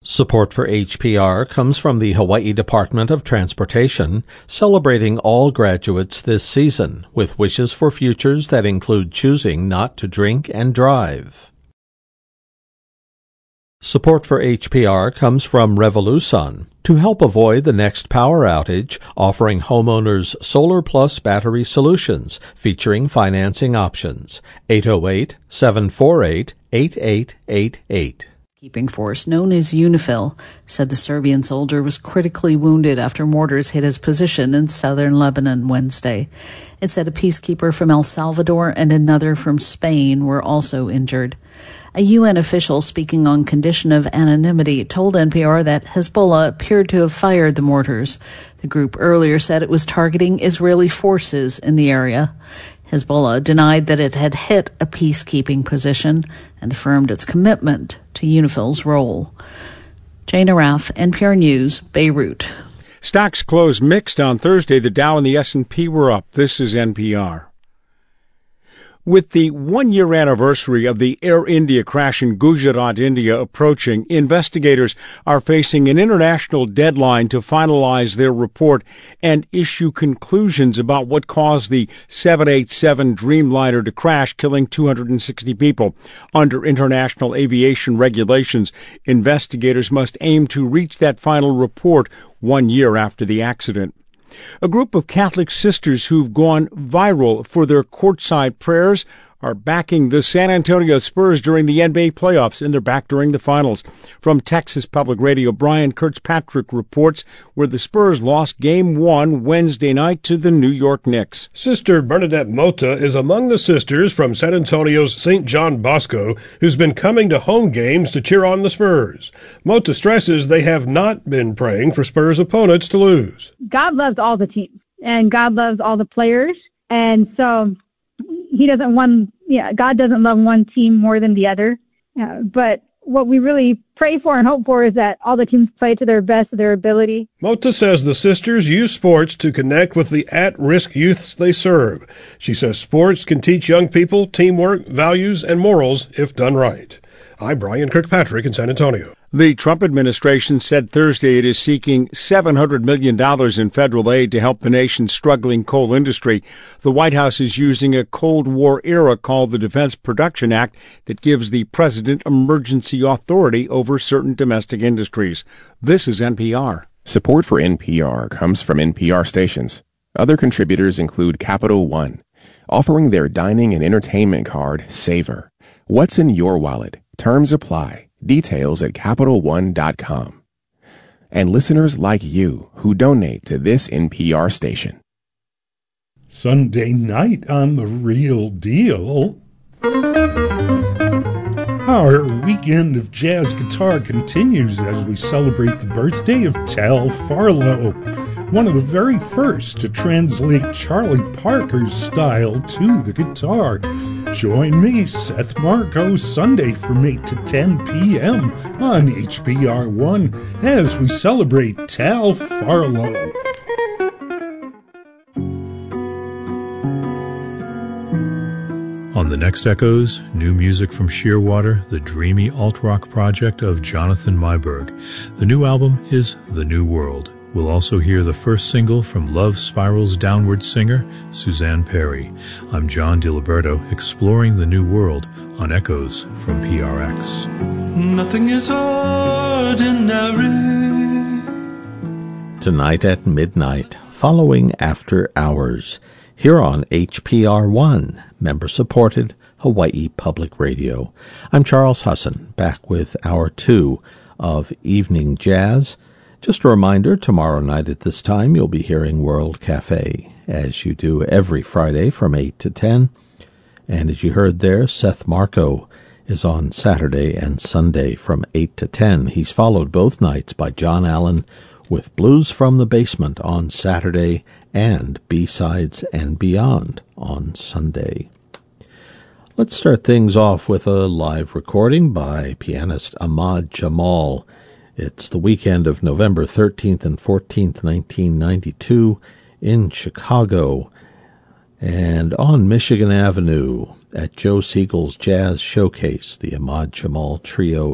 Support for HPR comes from the Hawaii Department of Transportation, celebrating all graduates this season with wishes for futures that include choosing not to drink and drive. Support for HPR comes from Revoluson, to help avoid the next power outage, offering homeowners Solar Plus battery solutions featuring financing options. 808-748-8888. Keeping force known as UNIFIL said the Serbian soldier was critically wounded after mortars hit his position in southern Lebanon Wednesday. It said a peacekeeper from El Salvador and another from Spain were also injured. A UN official speaking on condition of anonymity told NPR that Hezbollah appeared to have fired the mortars. The group earlier said it was targeting Israeli forces in the area. Hezbollah denied that it had hit a peacekeeping position and affirmed its commitment to UNIFIL's role. Jane Araf, NPR News, Beirut. Stocks closed mixed on Thursday. The Dow and the S&P were up. This is NPR. With the one-year anniversary of the Air India crash in Gujarat, India, approaching, investigators are facing an international deadline to finalize their report and issue conclusions about what caused the 787 Dreamliner to crash, killing 260 people. Under international aviation regulations, investigators must aim to reach that final report 1 year after the accident. A group of Catholic sisters who've gone viral for their courtside prayers are backing the San Antonio Spurs during the NBA playoffs, and they're back during the finals. From Texas Public Radio, Brian Kirkpatrick reports where the Spurs lost Game 1 Wednesday night to the New York Knicks. Sister Bernadette Mota is among the sisters from San Antonio's St. John Bosco who's been coming to home games to cheer on the Spurs. Mota stresses they have not been praying for Spurs opponents to lose. God loves all the teams, and God loves all the players, and so God doesn't love one team more than the other. But what we really pray for and hope for is that all the teams play to their best of their ability. Mota says the sisters use sports to connect with the at-risk youths they serve. She says sports can teach young people teamwork, values, and morals if done right. I'm Brian Kirkpatrick in San Antonio. The Trump administration said Thursday it is seeking $700 million in federal aid to help the nation's struggling coal industry. The White House is using a Cold War era called the Defense Production Act that gives the president emergency authority over certain domestic industries. This is NPR. Support for NPR comes from NPR stations. Other contributors include Capital One, offering their dining and entertainment card, Savor. What's in your wallet? Terms apply. Details at CapitalOne.com. And listeners like you who donate to this NPR station. Sunday night on The Real Deal. Our weekend of jazz guitar continues as we celebrate the birthday of Tal Farlow, one of the very first to translate Charlie Parker's style to the guitar. Join me, Seth Marco, Sunday from 8 to 10 p.m. on HBR1 as we celebrate Tal Farlow. On the next Echoes, new music from Shearwater, the dreamy alt-rock project of Jonathan Myberg. The new album is The New World. We'll also hear the first single from Love Spiral's downward singer, Suzanne Perry. I'm John DiLiberto, exploring the new world on Echoes from PRX. Nothing is ordinary. Tonight at midnight, following After Hours, here on HPR1, member-supported Hawaii Public Radio. I'm Charles Husson, back with Hour 2 of Evening Jazz. Just a reminder, tomorrow night at this time, you'll be hearing World Cafe, as you do every Friday from 8 to 10. And as you heard there, Seth Marco is on Saturday and Sunday from 8 to 10. He's followed both nights by John Allen with Blues from the Basement on Saturday and B-Sides and Beyond on Sunday. Let's start things off with a live recording by pianist Ahmad Jamal. It's the weekend of November 13th and 14th, 1992 in Chicago and on Michigan Avenue at Joe Siegel's Jazz Showcase. The Ahmad Jamal Trio